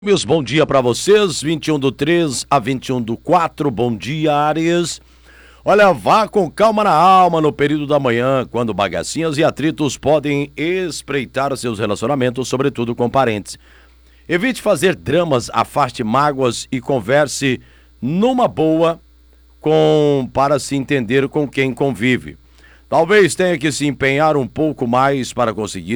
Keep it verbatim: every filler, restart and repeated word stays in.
Meus bom dia para vocês, vinte e um do três a vinte e um do quatro, bom dia, Áries. Olha, vá com calma na alma no período da manhã, quando bagacinhas e atritos podem espreitar seus relacionamentos, sobretudo com parentes. Evite fazer dramas, afaste mágoas e converse numa boa com para se entender com quem convive. Talvez tenha que se empenhar um pouco mais para conseguir